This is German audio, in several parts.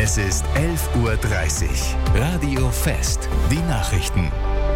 Es ist 11:30 Uhr. Radio Fest. Die Nachrichten.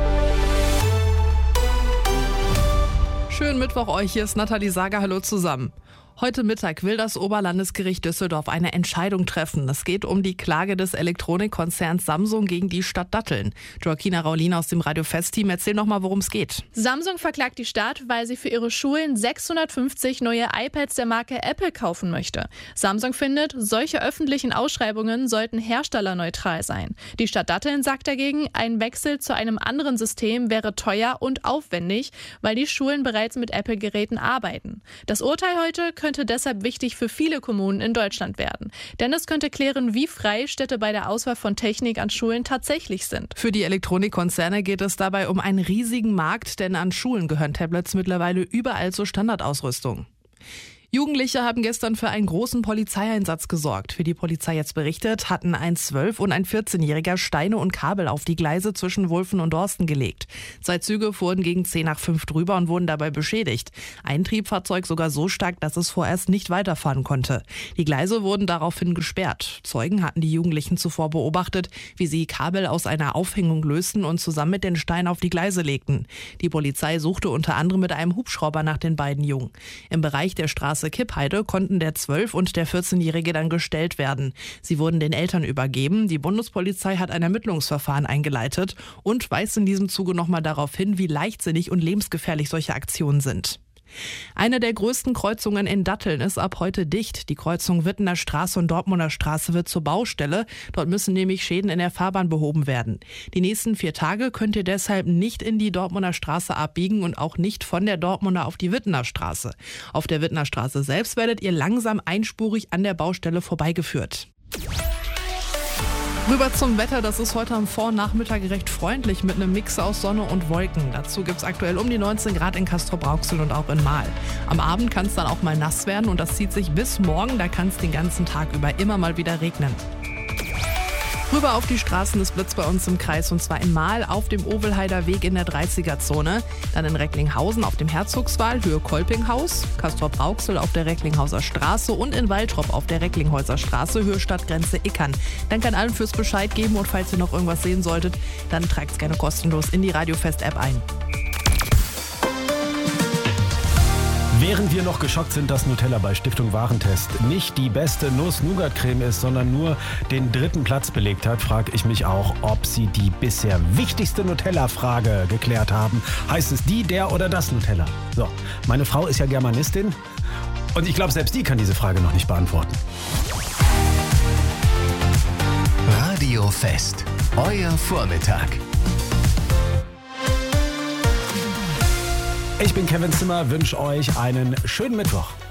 Schönen Mittwoch euch, hier ist Nathalie Sager, hallo zusammen. Heute Mittag will das Oberlandesgericht Düsseldorf eine Entscheidung treffen. Es geht um die Klage des Elektronikkonzerns Samsung gegen die Stadt Datteln. Joaquina Raulin aus dem Radio Fest-Team, erzähl noch mal, worum es geht. Samsung verklagt die Stadt, weil sie für ihre Schulen 650 neue iPads der Marke Apple kaufen möchte. Samsung findet, solche öffentlichen Ausschreibungen sollten herstellerneutral sein. Die Stadt Datteln sagt dagegen, ein Wechsel zu einem anderen System wäre teuer und aufwendig, weil die Schulen bereits mit Apple-Geräten arbeiten. Das Urteil heute könnte deshalb wichtig für viele Kommunen in Deutschland werden. Denn es könnte klären, wie frei Städte bei der Auswahl von Technik an Schulen tatsächlich sind. Für die Elektronikkonzerne geht es dabei um einen riesigen Markt, denn an Schulen gehören Tablets mittlerweile überall zur Standardausrüstung. Jugendliche haben gestern für einen großen Polizeieinsatz gesorgt. Wie die Polizei jetzt berichtet, hatten ein 12- und ein 14-Jähriger Steine und Kabel auf die Gleise zwischen Wulfen und Dorsten gelegt. 2 Züge fuhren gegen 10 nach 5 drüber und wurden dabei beschädigt. Ein Triebfahrzeug sogar so stark, dass es vorerst nicht weiterfahren konnte. Die Gleise wurden daraufhin gesperrt. Zeugen hatten die Jugendlichen zuvor beobachtet, wie sie Kabel aus einer Aufhängung lösten und zusammen mit den Steinen auf die Gleise legten. Die Polizei suchte unter anderem mit einem Hubschrauber nach den beiden Jungen. Im Bereich der Straße Kippheide konnten der 12- und der 14-Jährige dann gestellt werden. Sie wurden den Eltern übergeben. Die Bundespolizei hat ein Ermittlungsverfahren eingeleitet und weist in diesem Zuge nochmal darauf hin, wie leichtsinnig und lebensgefährlich solche Aktionen sind. Eine der größten Kreuzungen in Datteln ist ab heute dicht. Die Kreuzung Wittener Straße und Dortmunder Straße wird zur Baustelle. Dort müssen nämlich Schäden in der Fahrbahn behoben werden. Die nächsten 4 Tage könnt ihr deshalb nicht in die Dortmunder Straße abbiegen und auch nicht von der Dortmunder auf die Wittener Straße. Auf der Wittener Straße selbst werdet ihr langsam einspurig an der Baustelle vorbeigeführt. Rüber zum Wetter, das ist heute am Vor- und Nachmittag recht freundlich mit einem Mix aus Sonne und Wolken. Dazu gibt es aktuell um die 19 Grad in Castrop-Rauxel und auch in Marl. Am Abend kann es dann auch mal nass werden und das zieht sich bis morgen, da kann es den ganzen Tag über immer mal wieder regnen. Rüber auf die Straßen, es blitzt bei uns im Kreis und zwar in Marl auf dem Ovelheider Weg in der 30er-Zone, dann in Recklinghausen auf dem Herzogswal, Höhe Kolpinghaus, Castrop-Rauxel auf der Recklinghauser Straße und in Waltrop auf der Recklinghäuser Straße, Höhe Stadtgrenze Ickern. Danke an allen fürs Bescheid geben und falls ihr noch irgendwas sehen solltet, dann tragt es gerne kostenlos in die Radio Fest-App ein. Während wir noch geschockt sind, dass Nutella bei Stiftung Warentest nicht die beste Nuss-Nougat-Creme ist, sondern nur den 3. Platz belegt hat, frage ich mich auch, ob sie die bisher wichtigste Nutella-Frage geklärt haben. Heißt es die, der oder das Nutella? So, meine Frau ist ja Germanistin und ich glaube, selbst die kann diese Frage noch nicht beantworten. Radio Fest. Euer Vormittag. Ich bin Kevin Zimmer, wünsche euch einen schönen Mittwoch.